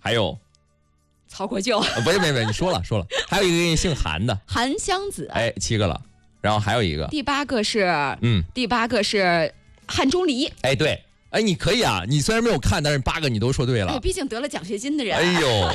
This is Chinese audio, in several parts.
还有曹国舅， 不是，没，你说了，还有一个姓韩的韩湘子， 哎，7个了，然后还有一个， 第八个是汉钟离， 哎，对，哎，你可以啊，你虽然没有看，但是8个你都说对了， 哎，毕竟得了奖学金的人， 哎呦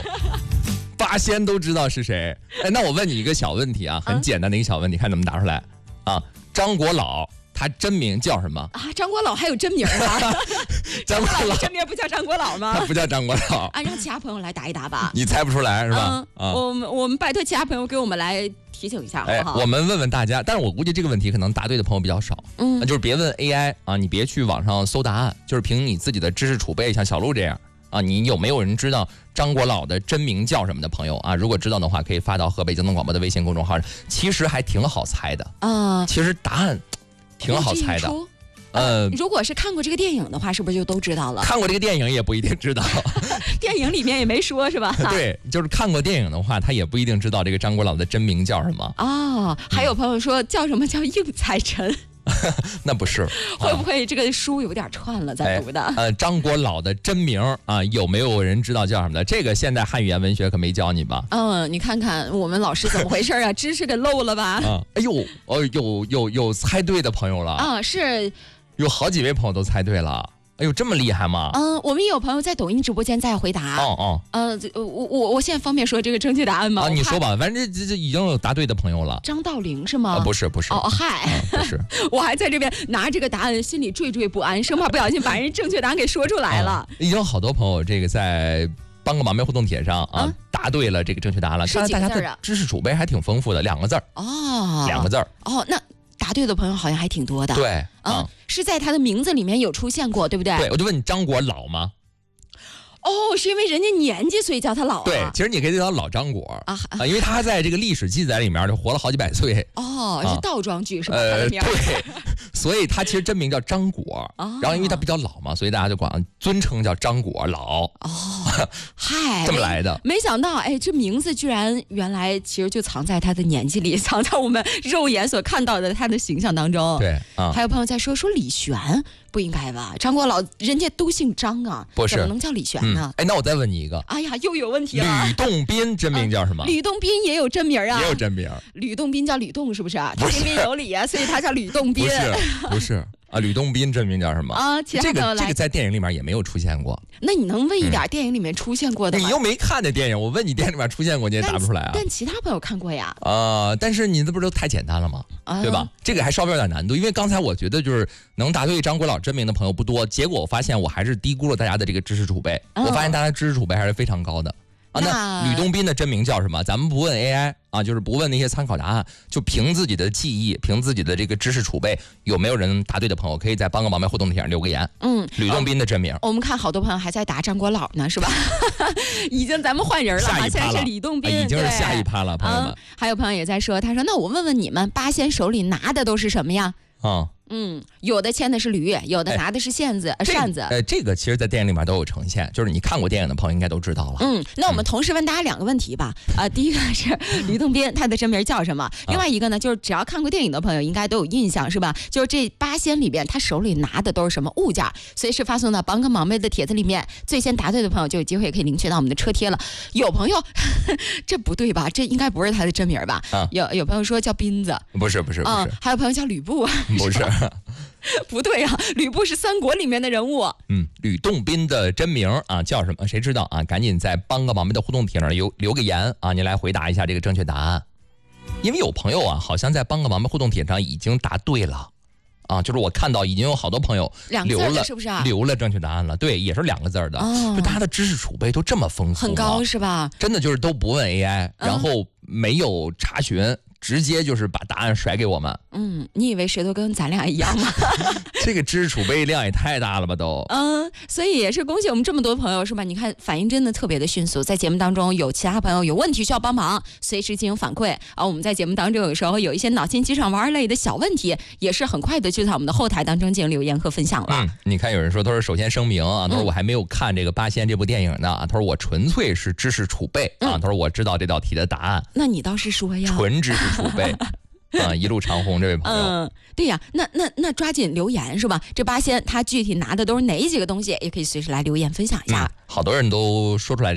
，8仙都知道是谁，哎，那我问你一个小问题啊，很简单的一个小问题，看怎么答出来啊？张国老他真名叫什么啊？张国老还有真名啊？ 张国老真名不叫张国老吗？ 他不叫张国老啊，让其他朋友来答一答吧。 你猜不出来是吧？ 我们拜托其他朋友给我们来提醒一下，好不好？ 我们问问大家，但是我估计这个问题可能答对的朋友比较少。就是别问 AI 啊，你别去网上搜答案，就是凭你自己的知识储备，像小鹿这样啊，你有没有人知道张国老的真名叫什么的朋友啊？如果知道的话，可以发到河北交通广播的微信公众号上。其实还挺好猜的啊，其实答案挺好猜的。 如果是看过这个电影的话，是不是就都知道了？ 看过这个电影也不一定知道， 电影里面也没说是吧？ 对，就是看过电影的话，他也不一定知道这个张国老的真名叫什么。 哦，还有朋友说叫什么叫应采臣。 那不是， 会不会这个书有点串了咱读的？ 张国老的真名啊，有没有人知道叫什么的？这个现代汉语言文学可没教你吧？ 你看看我们老师怎么回事啊？知识给漏了吧？ 哎呦，有猜对的朋友了啊！ 是， 有好几位朋友都猜对了。哎呦，这么厉害吗？ 我们也有朋友在抖音直播间在回答。我现在方便说这个正确答案吗？ 啊，你说吧，反正这已经有答对的朋友了。 张道陵是吗？ 不是。 嗨， 不是。 我还在这边拿这个答案，心里惴惴不安，生怕不小心把人正确答案给说出来了。 已经有好多朋友这个在帮个忙呗互动帖上啊，答对了这个正确答案了。 是几个字啊？ 看来大家的知识储备还挺丰富的，2个字儿。2个字儿。 那答对的朋友好像还挺多的。 对是在他的名字里面有出现过，对不对？ 对，我就问你，张国老吗？ 是因为人家年纪所以叫他老啊。 对，其实你可以叫他老张果因为他在这个历史记载里面就活了好几百岁。 是倒装句是吧？对， 所以他其实真名叫张果。然后因为他比较老嘛，所以大家就管尊称叫张果老。 嗨， 这么来的。 没想到，这名字居然原来其实就藏在他的年纪里，藏在我们肉眼所看到的他的形象当中。 对还有朋友在说李玄。不应该吧？张国老人家都姓张啊， 不是怎么能叫李玄呢？ 那我再问你一个。 哎呀，又有问题了。 吕洞宾真名叫什么？ 吕洞宾也有真名啊。 也有真名。 吕洞宾叫吕洞是不是？他彬彬有礼啊，所以他叫吕洞宾。 不是啊，吕洞宾真名叫什么啊？这个在电影里面也没有出现过。 那你能问一点电影里面出现过的吗？ 你又没看那电影，我问你电影里面出现过，你也答不出来啊。 但其他朋友看过呀。 但是你这不是都太简单了吗？对吧？这个还稍微有点难度，因为刚才我觉得就是能答对张国老真名的朋友不多，结果我发现我还是低估了大家的这个知识储备。我发现大家知识储备还是非常高的。那吕洞宾的真名叫什么？咱们不问 AI 啊，就是不问那些参考答案，就凭自己的记忆，凭自己的这个知识储备，有没有人答对的朋友，可以在帮个忙呗互动帖上留个言。吕洞宾的真名。我们看好多朋友还在答张国老呢，是吧？已经咱们换人了，现在是李洞宾， 已经是下一趴了，朋友们。 还有朋友也在说，他说那我问问你们，8仙手里拿的都是什么呀？有的牵的是驴，有的拿的是扇子。 这个其实，在电影里面都有呈现，就是你看过电影的朋友应该都知道了。 那我们同时问大家2个问题吧。第一个是吕洞宾，他的真名叫什么？另外一个呢，就是只要看过电影的朋友应该都有印象，是吧？就是这8仙里边，他手里拿的都是什么物件？随时发送到帮个忙呗的帖子里面，最先答对的朋友就有机会可以领取到我们的车贴了。有朋友这不对吧？这应该不是他的真名吧？有朋友说叫斌子， 不是。 还有朋友叫吕布， 不是。 不对啊，吕布是三国里面的人物。 吕洞宾的真名啊叫什么？谁知道啊？赶紧在帮个忙呗的互动帖上留个言啊，您来回答一下这个正确答案。因为有朋友啊，好像在帮个忙呗互动帖上已经答对了啊，就是我看到已经有好多朋友留了正确答案了。对，也是2个字的。就大家的知识储备都这么丰富， 很高是吧？ 真的就是都不问 AI，然后没有查询。直接就是把答案甩给我们。 你以为谁都跟咱俩一样吗？ 这个知识储备量也太大了吧都。 所以也是恭喜我们这么多朋友是吧？你看反应真的特别的迅速，在节目当中有其他朋友有问题需要帮忙，随时进行反馈。我们在节目当中有时候有一些脑筋急转弯类的小问题，也是很快的就在我们的后台当中进行留言和分享了。 你看有人说，他说首先声明啊，他说我还没有看这个8仙这部电影呢，他说我纯粹是知识储备啊，他说我知道这道题的答案。 那你倒是说呀， 纯知识储备。一路长虹这位朋友。 对呀，那抓紧留言是吧？这8仙他具体拿的都是哪几个东西，也可以随时来留言分享一下。 好多人都说出来